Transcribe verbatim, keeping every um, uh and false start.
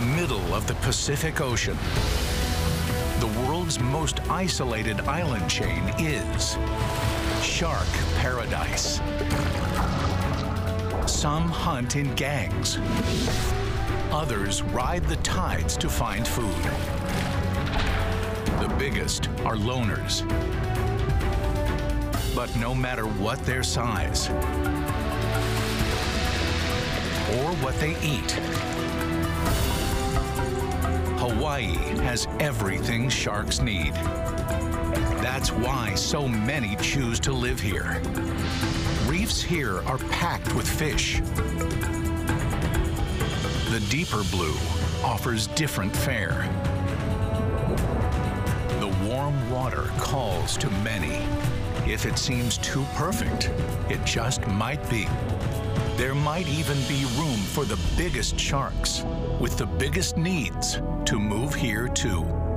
the middle of the Pacific Ocean, the world's most isolated island chain is Shark Paradise. Some hunt in gangs. Others ride the tides to find food. The biggest are loners. But no matter what their size or what they eat, Hawaii has everything sharks need. That's why so many choose to live here. Reefs here are packed with fish. The deeper blue offers different fare. The warm water calls to many. If it seems too perfect, it just might be. There might even be room for the biggest sharks with the biggest needs to move here too.